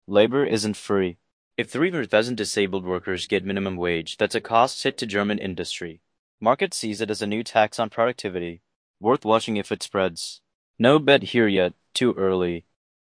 Labor isn't free. If 3,000 disabled workers get minimum wage, that's a cost hit to German industry. Market sees it as a new tax on productivity, worth watching if it spreads. No bet here yet, too early.